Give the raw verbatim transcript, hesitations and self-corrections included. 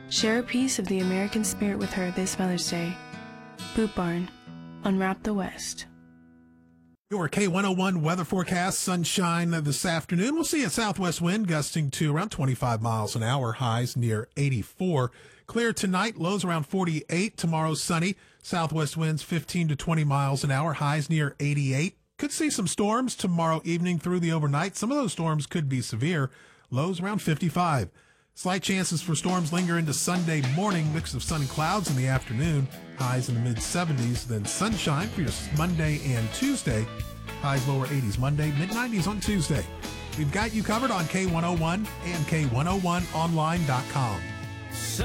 Share a piece of the American spirit with her this Mother's Day. Boot Barn. Unwrap the West. Your K one oh one weather forecast, sunshine this afternoon. We'll see a southwest wind gusting to around twenty-five miles an hour, highs near eighty-four. Clear tonight, lows around forty-eight. Tomorrow, sunny. Southwest winds fifteen to twenty miles an hour, highs near eighty-eight. Could see some storms tomorrow evening through the overnight. Some of those storms could be severe. Lows around fifty-five. Slight chances for storms linger into Sunday morning. Mix of sun and clouds in the afternoon. Highs in the mid seventies. Then sunshine for your Monday and Tuesday. Highs lower eighties Monday, mid nineties on Tuesday. We've got you covered on K one oh one and K one oh one online dot com.